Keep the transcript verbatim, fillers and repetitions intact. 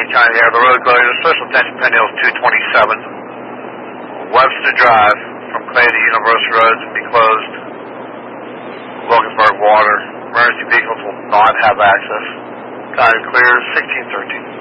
County Air, the road closure. Special attention, Penn Hills two twenty-seven. Webster Drive from Clay to University Road to be closed. Wilkinsburg Water. Emergency vehicles will not have access. Time clear, sixteen thirteen.